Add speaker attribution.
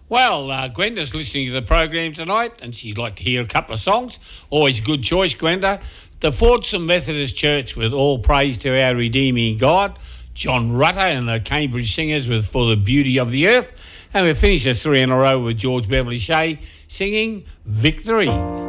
Speaker 1: Well, Gwenda's listening to the program tonight and she'd like to hear a couple of songs. Always a good choice, Gwenda. The Fordson Methodist Church with All Praise to Our Redeeming God. John Rutter and the Cambridge Singers with For the Beauty of the Earth. And we finish the three in a row with George Beverly Shea singing Victory.